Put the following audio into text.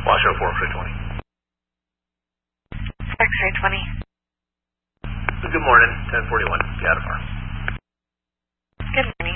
Washoe 4, X-ray 20. X-ray 20. Good morning, 1041, Gadifer. Good morning.